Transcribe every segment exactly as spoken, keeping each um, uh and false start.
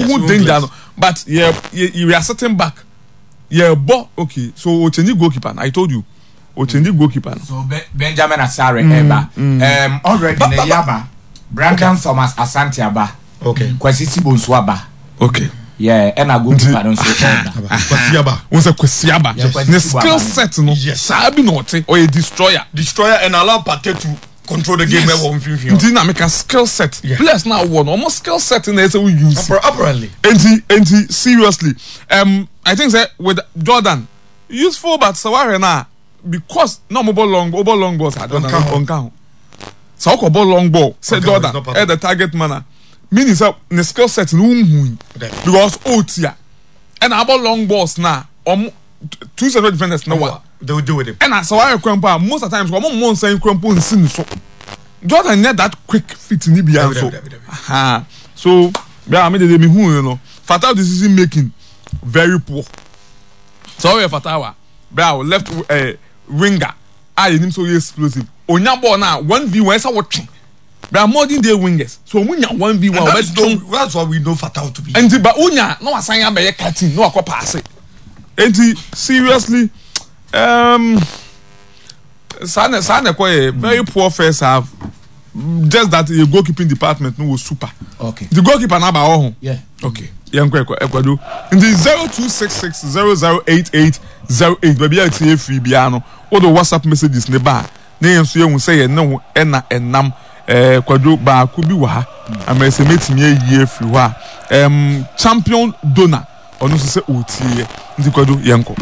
who danger no but yeah you are sitting back yeah bo okay so o change goalkeeper I told you o change goalkeeper so Benjamin Asare eba um already na yaba Brandon Thomas Asante aba okay Kwesi Sibonsu aba okay yeah and a goalkeeper don so Kwesi aba once Kwesi aba the skill set no sabi no te or a destroyer destroyer and allow Partey to control the game where one fifty. Indeed, make a skill set. Yeah. Players now one almost skill set in there so we use. Apparently. And he, and he, seriously, um, I think that with Jordan, useful but Sawari now because no more long, over long balls. I don't know. On so I ball long ball. Say Jordan at the target manner. Meaning that the skill set no because out here and about long balls now. Um, two separate defenders no one. They will do with him. And so I crumple most of the times. One more saying crumple and sin so. Jordan need that quick fit in Libya so. Aha. So yeah, I mean they me who you know. Fatal decision making very poor. So we Fatawa. Bro left uh, winger. Ah, him so explosive. Onya ball now one v one. Say what? Bro modern day wingers. So Onya one v one. That's what we know Fatal to be. And the but Onya no assign am be cutting no akwa pass it. And seriously. Um, Sane Sane quite very poor first half. Just that the goalkeeping department no was super. Okay. The goalkeeper now by home. Yeah. Okay. Young Kwekwa Ekwado. In the zero two six six zero zero eight eight zero eight. Baby, I see free biano. All the WhatsApp messages neba. Ne yensu ye say no ena enam. Eh, Kwado ba kubi wa. Ame se meti me ye free wa. Um, champion donor. Onu se otie. Ndi Kwado yanko.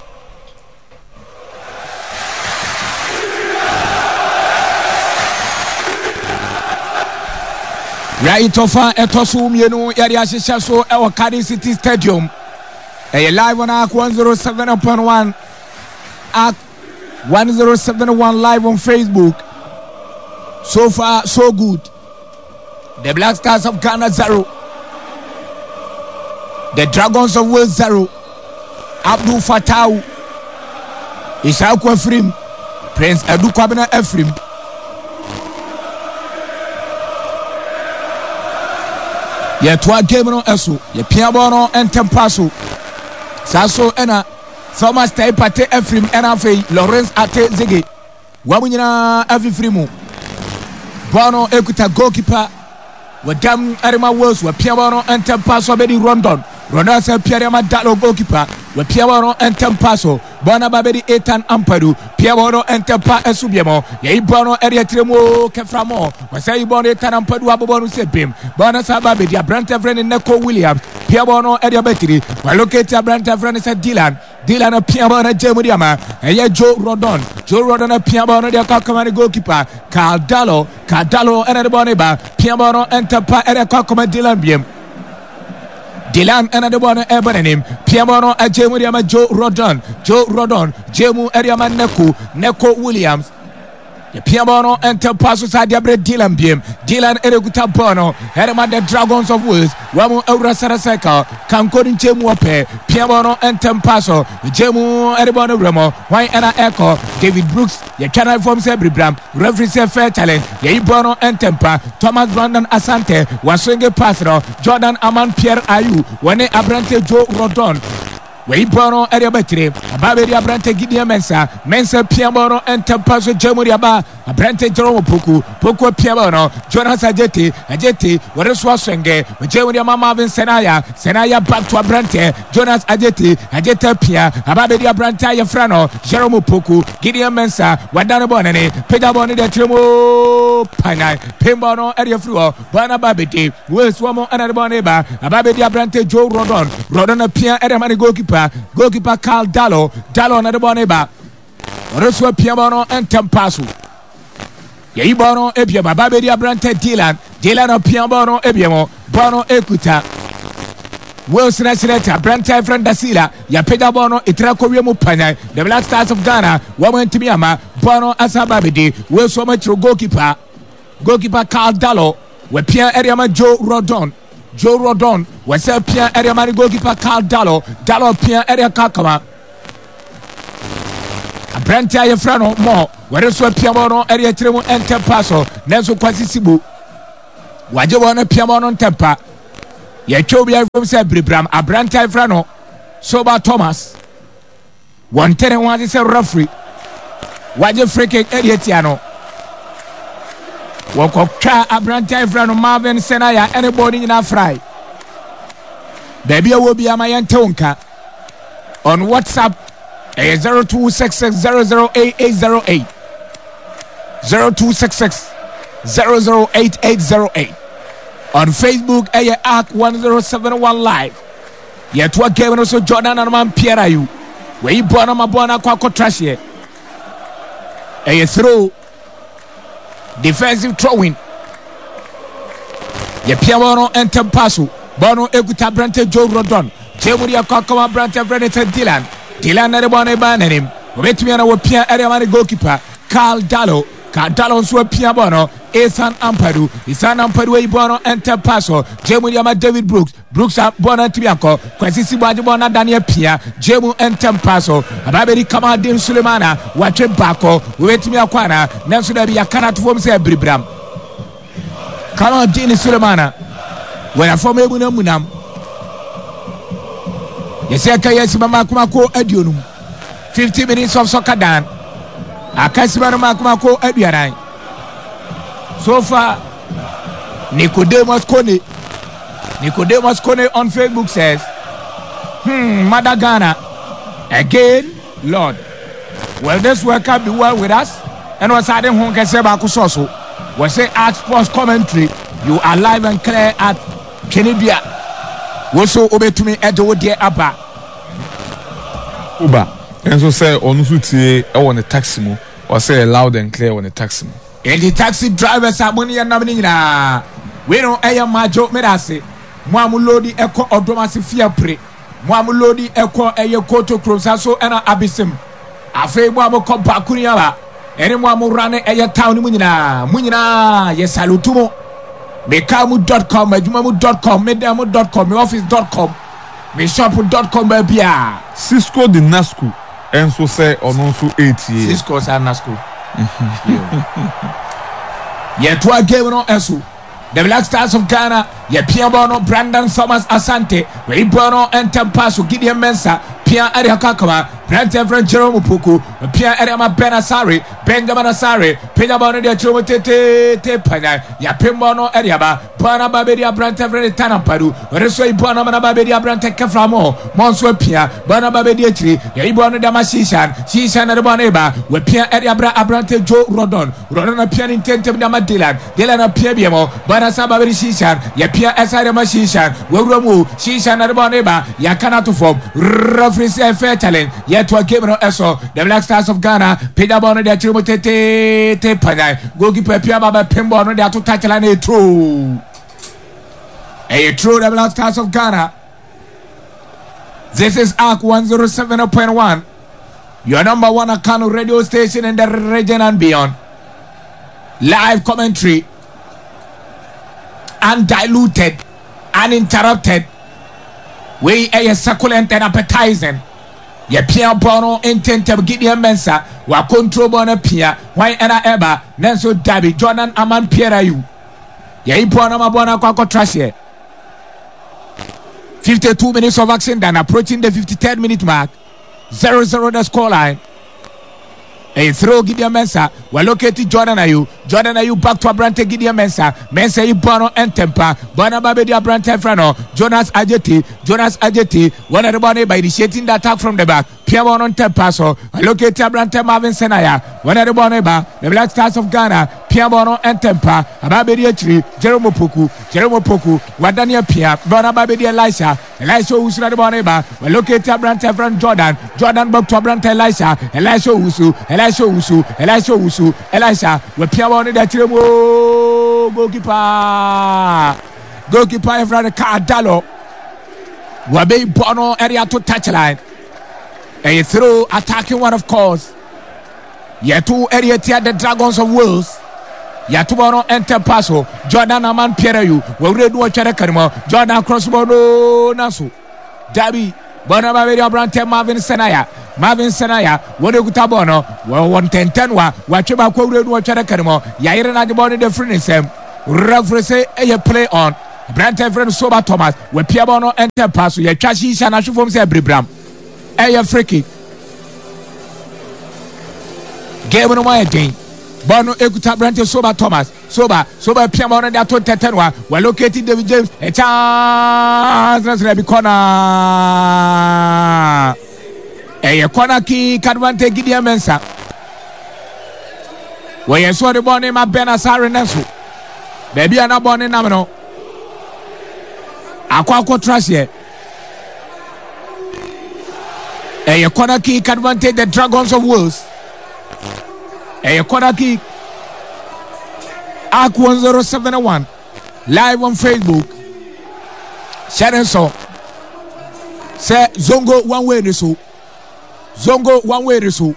Right ofa etoso mienu yari ahihya so e Wakari City Stadium. E live on A Q one oh seven point one A Q one oh seven point one live on Facebook. So far so good. The Black Stars of Ghana zero. The Dragons of Wales zero. Abdul Fatau Isaac Ephraim Prince Edu Kwabena Ephraim. Ye twa game no eso ye pia ball no entem passo saso ena Thomas Tai Partey Ephraim ena fei Lawrence Ate Zege wa munyina afifrimu ball no ekuta goalkeeper wadam arima Wales wa pia ball no entem passo be di Rondon Rondon se pia arima dalo goalkeeper wa pia ball no entem passo bona babedi Ethan Ampadu pia ball no entem pa esubiemo ye ball no area tremo keframo wa say ball no Ethan Ampadu abobo no se bim bona saba be dia Brent friend Neko Williams pia ball no area betri wa locate Brent friend se Dylan Dylan pia ball no Jemu Diama eye Joe Rodon Joe Rodon pia ball no dia kakama goalkeeper Caldalo Caldalo ene de ball ba pia ball no entem pa area kakama Dylan biem Dylan and the one Ebenim, Piamono, a Jemu Joe Rodon, Joe Rodon, Jemu Eriaman Neko, Neko Williams. The Piamono and Tempassos had the bread Dylan Beam, Dylan Ereguta Bono, Herman the Dragons of Wales, Wamu Eura Saraseka, Cancodin Jemu Ape, Piamono and Tempasso, Jemu Eribano Remo, Why Anna Echo, David Brooks, the Canal from Sebri-Bram, Referee Fair Talent, Yaibono and Tempa, Thomas Brandon Asante, Waswenge Pasro, Jordan Aman Pierre Ayu, Wane Abrante Joe Rodon. Weibono Ariabatri, Baberi Abrante Gideon Mensa, Mensa Piamono and Tempaso Jamuriaba, Abrante Jerome Puku, Puku Piamono, Jonas Ajeti, Ajeti, Wareswaswenge, Jamuria Marvin Senaya, Senaya back to Abrante, Jonas Ajeti, Ajeta Pia, Ababeri Abrante Frano, Jerome Puku, Gideon Mensa, Wadana Bonani, Pedaboni de Tremo Panai, Pimbono Ariafruo, Bana Babiti, Wilswamo and Boneba, Ababeri Abrante Joe Rodon, Rodon Pia Eramani goalkeeper. Goalkeeper Carl Dallo, Dallo na de boneba. Reswa Piamono and Tempasu. Yaibono Ebiama, Babedi Abrante Dylan, Dylan of Piamono Ebiamo, Bono Ekuta. Wilson Nasileta, Brante Friend Dasila, Yapeda Bono, Itrakoviamu Pana, the Black Stars of Ghana, Woman Timiama, Bono Asababidi, Wilson Metro goalkeeper, goalkeeper Carl Dallo, where Pierre Eriama Joe Rodon. Joe Rodon was a Pierre area man goalkeeper Carl Dallo, Dallo Pierre area Kakama. A Brent Ayafrano more, where is what Piamono area Tremo and Tempaso, Nezo Quasisibu. Wajabona Piamono Tempa. ye chobia from say Bribram Abranta Frano Soba Thomas one ten and one is a referee waje free kick Edietiano Wokokcha Abranta Frano Marvin Senaya anybody in a fry baby will be a mayan tonka on WhatsApp zero two six six zero zero eight eight zero eight zero two six six zero zero eight eight zero eight on Facebook a arc one zero seven one live yet what game also Jordan and man Pierre you where you born on my born aqua trash here a throw defensive throwing ye Piamono and Tempasu Bono Eguta Brante Joe Rodon Jemuria Kakama Brante Brenton Dylan Dylan Nebone Banem Retmiana Wapia Aramani goalkeeper Carl Dallo Carl Dallo Swa Piabono Ethan Ampadu Ethan Ampadu Bono and Tempaso Jemuria David Brooks Brooks Bona Tibianco Kwesisi Wajibona Daniel Pia Jemu and Tempaso Ababeri Kamadin Sulemana Wache Bako Wetimia Kwana Nelson Abia Kanat Fomse Bribram Kamadin Sulemana when I form a munam Yesaka yes mama kumako adionum fifty minutes of soccer dan Akasima makumako adiaran so far Nicodemus Kone Nicodemus Kone on Facebook says hmm Madagana again Lord will this work out be well with us and was adding home keseba kusoso was say at sports commentary you are live and clear at Kenibia Woso obetumi edo de aba Uba and so say onusutie e won the taxi mo or say loud and clear on the taxi mo and the taxi drivers are money and nyina we no eya majo medase mo amulodi eko odomase fia pre mo amulodi eko eye koto krosa so ena abisim afei mo amko bakuni aba ene mo amurane eye town mu nyina mu nyina ye salutumo Mekamu dot com, Majumamu dot com, Medamu dot com, Office dot com, Mishapu dot com, baby. Cisco the Nasco, and so say on also eighty. Cisco's and Nasco. Yet what game on Esu? The Black Stars of Ghana, Ye Piabono, Brandon Thomas Asante, Raybono and Tempasu, Gideon Mensa, Pia Ariakakama, Brandon French Jerome Puku, Pia Ariama Benasari, Benjamin Asari, Piabono de Chumete Tepana, Yapimbono Ariaba, Bana Babedia Brandon French Tanampadu, Resway Bona Babedia Brandon Kaframo, Monswe Pia, Bana Babedia Tree, Yabona Damasishan, Shishan and Boneba, with Pia Ariabra Abrante Joe Rodon, Rodon a Pian intentive Damadilan, Dylan a Piabiamo, Banasa Baberi Shishan, Yapia Asarama Shishan, Wuramu, Shishan and Boneba, Yakana to form, Rafris Fair Talent, yet to a game of Esso, the Black Stars of Ghana, Pedabona de Chumete Tepana, Goalkeeper Piababa Pimbon, they are to tackle and a true. A true the Black Stars of Ghana. This is Arc one oh seven point one, your number one Akano radio station in the region and beyond. Live commentary, undiluted, uninterrupted. We are succulent and appetizing. Ye Pia Bono intentive Gideon Mensa, wa control Bona Pia, why Anna Eba, Nanso Dabi, Jordan Aman Pierre you. Ye Bona Mabona Quaco Trash here. fifty-two minutes of action, then approaching the fifty-third minute mark. zero zero the scoreline. A throw Gideon Mensa, we're located Jordan Ayu, Jordan Ayu back to Abrante Gideon Mensa, Mensa Ibono and Tempa, Bona Babedi Abrante Frano, Jonas Ajeti, Jonas Ajeti, one of the body by initiating the attack from the back, Piamon on Tempaso, located Abrante Marvin Senaya, one of the Boneba, the Black Stars of Ghana, Piamono and Tempa, Ababedi Tree, Jerome Poku, Jerome Poku, Wadania Pia, Bona Babedi Elisha, Elisha Usra the Boneba, we're located Abrante Fran Jordan, Jordan back to Abrante Elisha, Elisha Usu, Elisha Usu, Elisha Usu, Elisha, we Piamon in the Tremo, goalkeeper, goalkeeper in front of Cardallo, Wabe Bono area to touchline. A throw attacking one, of course. Yatu area tear the Dragons of Wales. Yatubono enter Paso, Jordan Aman Pierre, we read what Cherekanimo, Jordan Crossbono Nasu, Dabi, Bonabavia Brante Marvin Senaya, Marvin Senaya, Wodogutabono, well one ten ten wa, Wacheba read what Cherekanimo, Yairana the body the Frinisem, Referee a play on. Branta friend Soba Thomas we Piabono enter pass ye twashi sha na hwefom se bribram eye free kick game no my den Bono ekuta Branta Soba Thomas Soba Soba Piabono da to tetenwa we located David James a chance na be corner eye corner kick advantage Gideon Mensah we ye so the ball in my Benasare Nenso baby ana ball in nam no akwa akwa trash here a corner kick advantage the Dragons of Wales a corner kick A Q one zero seven one live on Facebook sharing so say Zongo one way so Zongo one way so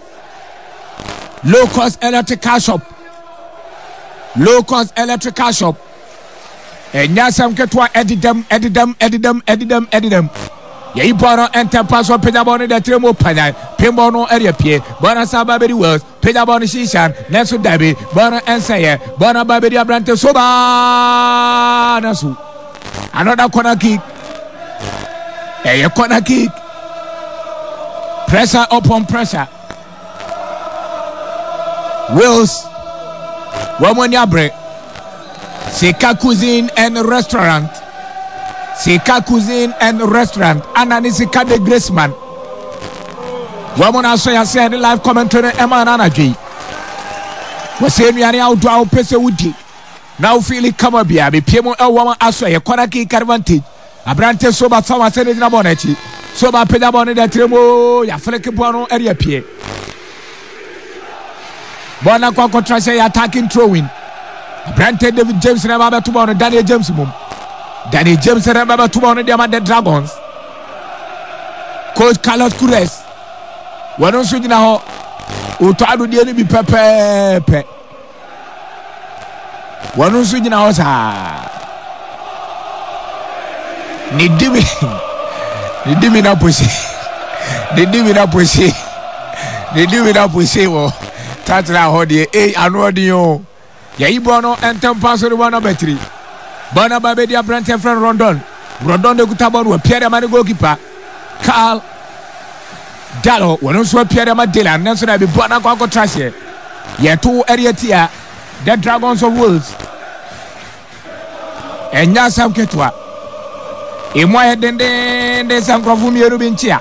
low cost electrical shop low cost electrical shop and yasam ketwa edit them edit them edit them edit them edit them ye ibono enter pass on pejabono de tremo panai pembono area pie bona sababedi words pejabono shishan nesu dabi bona ensaye bona babedi abrante soba nasu another corner kick a corner kick pressure upon pressure Wills Wamonia Bre Sika Cuisine and Restaurant Sika Cuisine and Restaurant Anani Sika de Graceman Wamona Soya said live commentary Emma Nanaji was saying you are out to our Pesa Woody now feel it come up here be Piemo El Woman Asway a corner kick advantage Abrante Soba Thomas said in a bonnetti Soba Pedabone de Tremo ya Flekibono area pie Bona kwa contrase attacking throwing. Brante David James na baba tuba Daniel James mum. Daniel James na baba tuba on the Dragons. Coach Carlos Cruz. Wano so gina ho. Uto adu die ni bi pepepe. Wano so gina ho sa. Ni dimi. Ni dimi na pushi. Ni dimi na pushi. Ni dimi na pushi wo. Tatra hodie eh anodio ya ibono entem paso de bona betri bona babedi Branta friend Rondon Rondon de kutabon we Pierre Mane goalkeeper Carl Dallo wono so Pierre Madela nenso na be bona kwa kwa trash ye ye to area tia the Dragons of Wales enya sam ketwa imoye dende de sam krofu mieru binchia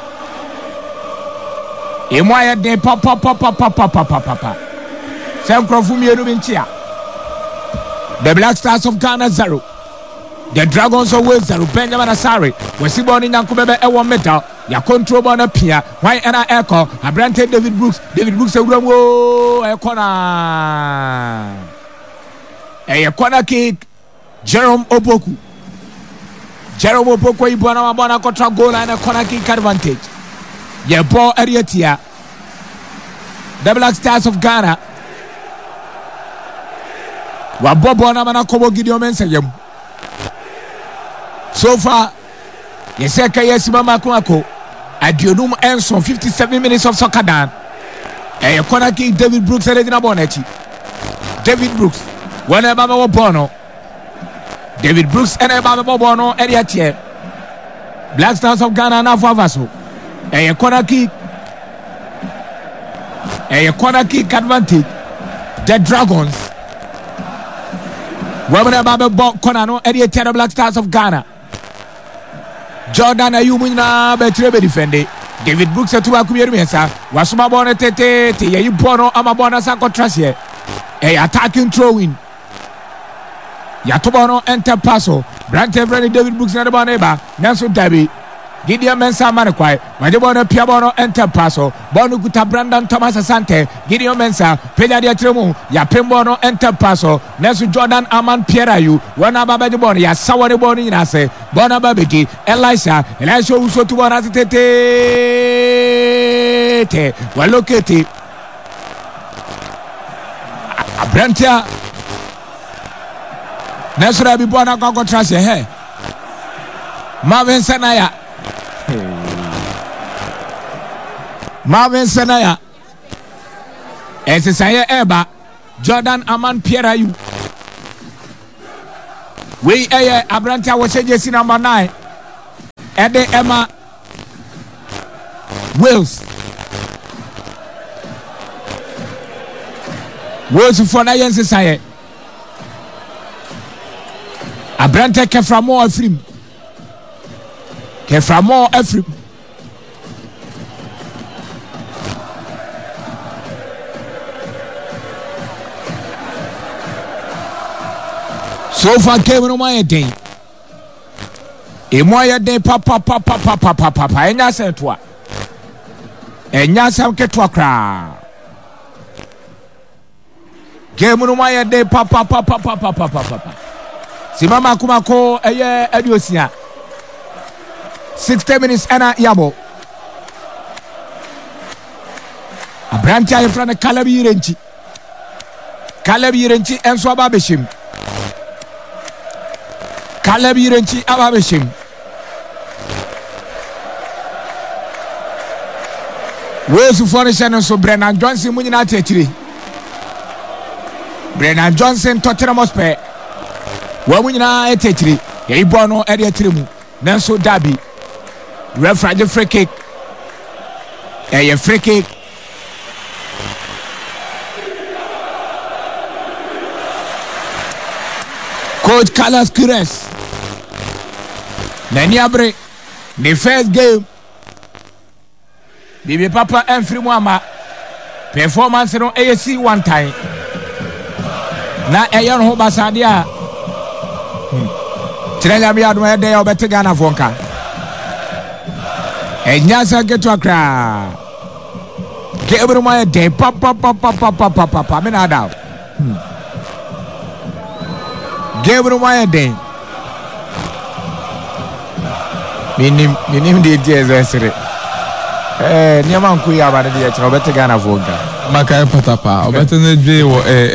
Emoya de papa papa papa papa papa. Sam Crawford Mieru Binchia. The Black Stars of Ghana zero. The Dragons of Wales zero. Benjamin Asare. We see born in Yankubebe Ewan Metal. Ya control on a pier. Why Anna Echo? Abrante David Brooks. David Brooks a Romo. A corner. A corner kick. Jerome Opoku. Jerome Opoku. Ibwana Mabana contra goal and a corner kick advantage. Ye ball area tia. The Black Stars of Ghana. Wa bobo na mana kobo Gideon Mensah yam. So far, ye say kayesi mama kwako. Adionum Enson fifty-seven minutes of soccer down. E corner kick David Brooks e na bonechi. David Brooks. Wana baba wo bono. David Brooks e na baba wo bono area tia. Black Stars of Ghana na favaso. A corner kick. A corner kick advantage. The Dragons. Women about the corner no area ten Black Stars of Ghana. Jordan Ayumina betrebe defende. David Brooks atu akubyeru mensa. Wasuma bona tete te ye bono ama bona sa contrast here. A attacking throwing. Yatobono enter passo. Brante friend David Brooks na bona eba. Nanso Dabi. Gideon Mensah Manekwai, Majibono Piabono enter passo, Bonu Guta Brandon Thomas Asante, Gideon Mensah, Pedadia Tremu, Ya Pembono enter passo, Nesu Jordan Aman Pierayu, Wana Babajibon, Ya Sawari Boni Nase, Bona Babiki, Elisha, Elisha Uso to one as tete, Waloketi, Abrantia, Nesu Rabibona Gogo Trashe, hey, Marvin Sanaya. Marvin Sanaya Esesaya Eba Jordan Aman Pierayu We eh Abranta was jersey number nine. Ede Emma Wales. Wales for na yense saye. Abranta Keframo Afrim. Keframo Afrim. So far game no my day. E moya day papa papa papa papa papa enya setwa. Enya sam ketwa kra. Game no my day papa papa papa papa papa. Si mama kumako eye adiosia. sixty minutes ana yabo. Abranta in front of Kalabi Renchi. Kalabi Renchi enso ababeshim. Kalabi Renchi ababeshim. Wesu furniture so Brennan Johnson munyina tetiri. Brennan Johnson Tottenham Hotspur. Wa munyina tetiri. Ye bono area tirimu. Nanso Derby. Referee free kick. Eh free kick. Coach Carlos Queiroz. Nani abre. The first game. Bibi Papa and Free Mwama. Performance no A S C one time. Na Ayon Hobasadia. Tiranya biya no ede obete Ghana fonka. Enyasa get to akra. Ke everyone dey papa papa papa papa papa me na da. Gabriel Waya day. Minim minim de jezesere. Eh niama nku ya ba de ya chira obete Ghana vonka. Maka patapa obete ne dwe wo eh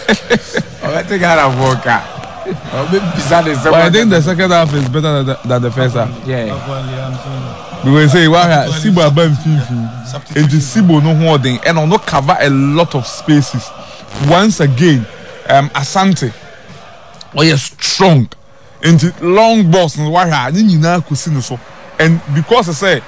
obete Ghana vonka. Obe bizarre se. I think the second half is better than the, than the first half. Yeah. We will say why Sibo abam fifi. And the Sibo no holding and on no cover a lot of spaces. Once again, um Asante oh yes strong into long balls and why ni nyina kusi no so and because I say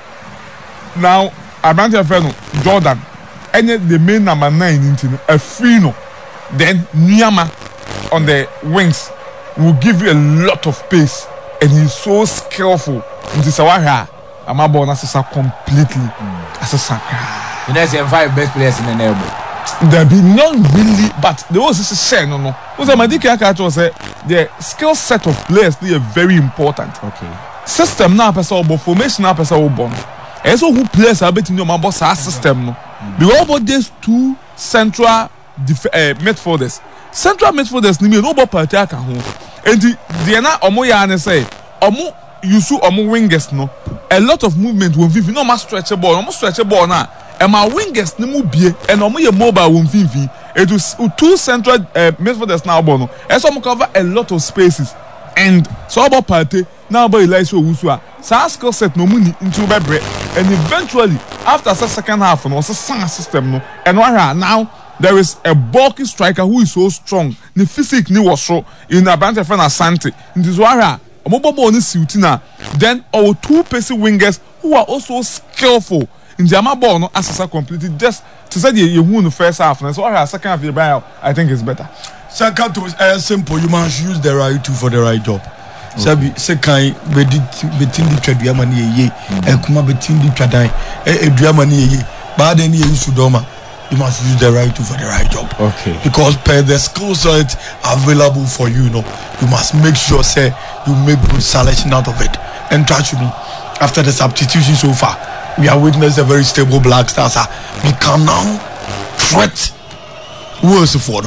now Abrante Feno Jordan any the main number nine into a free no then Nyama on the wings will give you a lot of pace and he's so skillful into Sawara Amabo Nasasa completely as a sacra. You know the five best players in the neighborhood. There be not really, but there was this share no no. Was a Madiki Akato say the skill set of players they are very important. Okay. System now person or formation now person or born. And so who players are betting your boss our system no. Because about these two central def- uh, midfielders. Central midfielders ni me no about party aka ho. And the the na omo ya na say omo yusu omo wingers no. A lot of movement when vivi no ma stretch ball, omo stretch ball na. And my wingers ni mu bie and omo ye mobile won finfi it was two central uh, midfielders now bono and so cover a lot of spaces and so about party now about Elisha Owusu a sa skill set no money into bebre and eventually after the second half no so sound system no and now there is a bulky striker who is so strong the physique ni was so in Abrante Fena Asante in this wara omo bobo ni siutina then our two pacey wingers who are also skillful in the Amabon no assasa completely just to say you won the first half and so our second half the I think is better. Second to uh, simple you must use the right tool for the right job. Sabi second be betin di twadua mani ye e kuma betin di twadan e edua mani ye ba den ye use doma you must use the right tool for the right job. Okay. Because per the skill set available for you, you know, you must make sure say you make good selection out of it. And trust me, after the substitution so far, we have witnessed a very stable Black Stars. We can now threat who else for.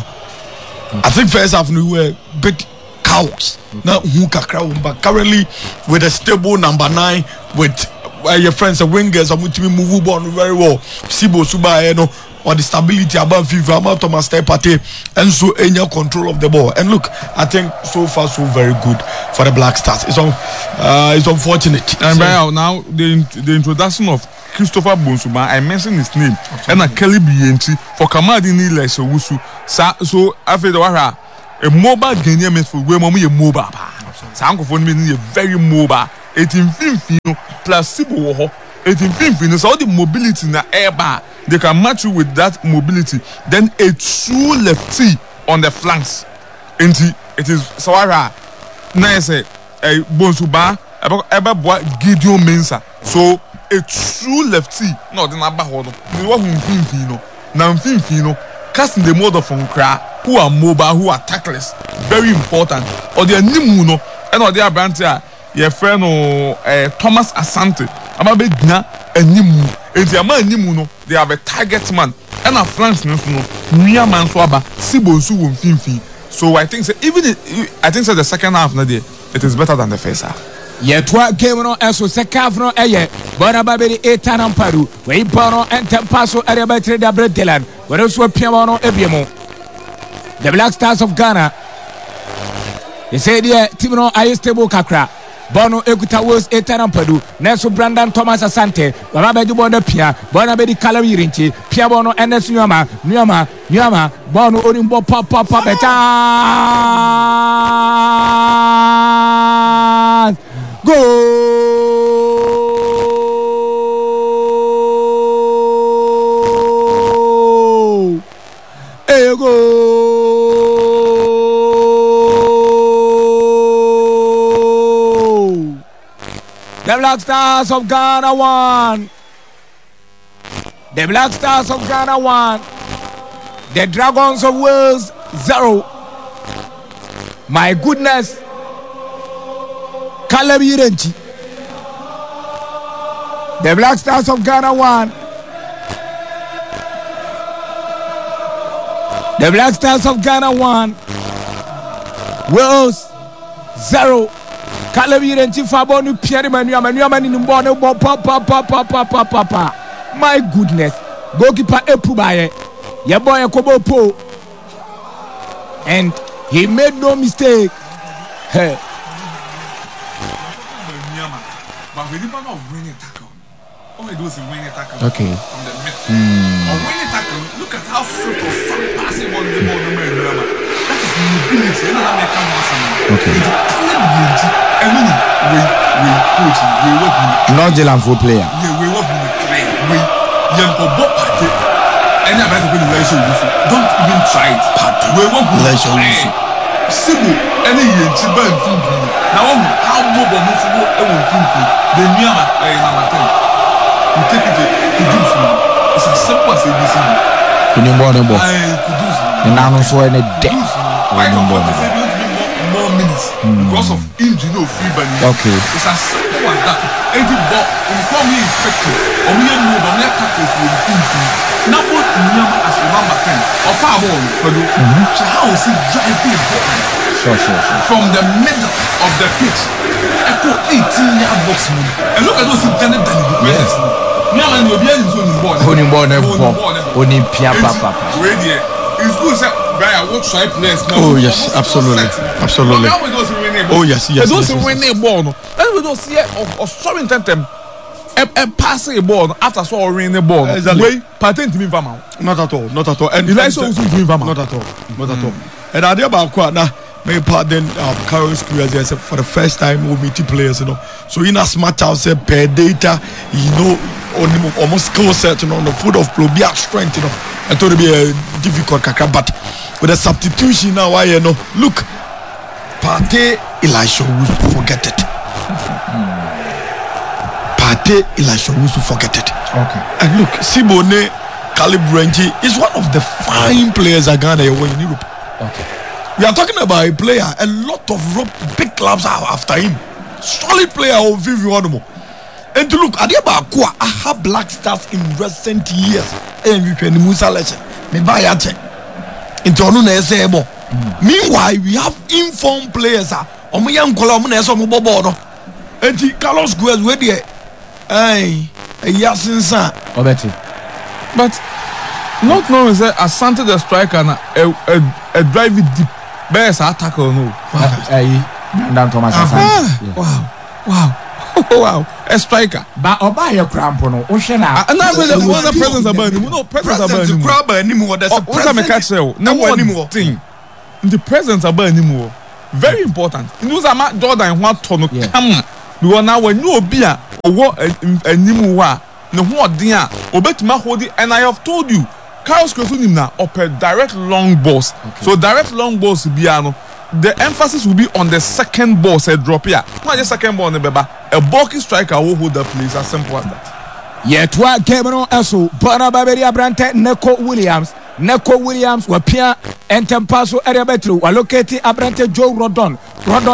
I think first half we were big cows. Now who can crowd, but currently with a stable number nine with uh, your friends the wingers, I'm going to move on very well. Sibo Suba, you know, or the stability above FIFA, about Thomas Tepate, and so any control of the ball. And look, I think so far so very good for the Black Stars. It's un, uh, it's unfortunate. And so, right now the the introduction of Christopher Bonsuma, I mentioned his name, okay. And a Kelly Bienti for Kamadi Nila Sowusu. So after the Wara, a mobile Ghanaian midfield, where mommy a mobile. Sanko me ni very mobile. eighteen fifteen no plus Sibo wo ho. eighteen fifteen so all the mobility na airbar they can match you with that mobility. Then a true lefty on the flanks. Enti it is Sawara. Nice a Bonsuba eba boy Gideon Mensah. So a true lefty no the number hold. The one who fifteen no. Now fifteen no casting the mode of Unkra who are mobile, who are tackless. Very important. Or the Nimu no and or the Abantia. Your friend uh, Thomas Asante. I'm a bit na a nimu. And the man nimu no, they have a target man. And a France no, near man swaba, Sibo su finfi. So I think so, even if, I think so the second half na day, it is better than the first half. Yeah, twa game no eso second half no eye. Bona babedi etan amparu. We bono entem paso area by trade abredelan. Where so piamo no ebiemo. The Black Stars of Ghana. They say the team no are stable kakra. Bono Ekuta was Etanampadu, Neso Brandon Thomas Asante, Baba Bono Pia, Bona Bedi Kalari Rinchi, Pia Bono and Nyama, Nyama, Nyama, Bono Orimbo Papa Papa Go! Hey, go! The Black Stars of Ghana won. The Black Stars of Ghana won. The Dragons of Wales zero. My goodness. Caleb Irenchi. The Black Stars of Ghana won. The Black Stars of Ghana won. Wales zero. Kalabire ntifa bonu Pierre Manuel Manuel mani nimbo bo pa pa pa pa pa pa pa pa. My goodness. Goalkeeper Epubaye. Ye boy Kobo Po. And he made no mistake. Hey. But we didn't know winning tackle. All we do is winning tackle. Okay. From the middle. Mm. On winning tackle, look at how fruit of fun passing on the ball. That is mobility. You know how they come out. Okay. I mean, we we coach, we work with not Zealand for player. Yeah, we work with player. We young for both party. Any about the relation with you. Don't even try it. Party. We work with relation with you. Sibu, any year, Chiba and Fubu. Now, how mobile move for what ever Fubu? The Nyama, number ten. You take it to do for you. It's as simple as A B C. When you born a boy, and now I'm so in a day. I don't want to say more minutes mm. because of engine of free burning. Okay. It's as simple as that. Every ball, when you call me effective, or me and move, or me tackles will be number as number ten, or far ball, so how is it driving ball? Sure, sure, sure. From the middle of the pitch, I put eighteen yard box move. And look at those intended deliveries. Now, and you'll be able to ball. Only ball, only Pia Papa. It's good to I will try players now. Oh yes, absolutely, absolutely. Oh yes, yes. Those who win a ball, and we don't see a sorry intent them a passing a ball after so winning a ball. Way patent me Vama. Not at all, not at all. And you like so Vama? Not at all, not at all. And I did about Quana. May pardon um, Carol's career for the first time we meet players, you know. So in as much as uh, per data, you know, on almost skill set, you know, on the foot of play, be at strength, you know. I thought it'd be a difficult kaka, but with a substitution now, why you know, look, Partey Elisha will forget it. Partey Elisha will forget it. Okay. And look, Simone Calibrenji is one of the fine players I got in Europe. Okay. We are talking about a player, a lot of rope, big clubs are after him. Solid player of Vivi Onomo. And to look, Adiaba Akua, I have Black Stars in recent years. And you can Musa Lesson. Me buy a check. Into Onuna Sebo. Meanwhile, we have informed players. Omo young Colomnes on Bobono. And Carlos Guez, where the ay, a Yasin San. Obeti. But not knowing that Asante the striker and a, a, a drive it deep. Best attack or no? Brandon Thomas Asante. Wow. Wow. Wow, a striker. But Oba your crampono, Oshana. And now with the presence of Bernie, no presence of Bernie. Grab anymore. That's a presence. What am I catch you? No anymore thing. The presence of Bernie more. very important. News ama Jordan want to no Yeah. come because now when you be a owo animu wa ne ho odin a obetuma hold it, and I have told you Kyle Square nim na upper direct long balls. Okay. So direct long balls bia no the emphasis will be on the second ball say drop here. Not just second ball ne beba. A bulky striker will hold the place, as simple as that. Yetwa Cameron Esso Bona Baberi Abrante Neko Williams Neko Williams wapia entempaso area betru waloketi Abrante Joe Rodon Rodon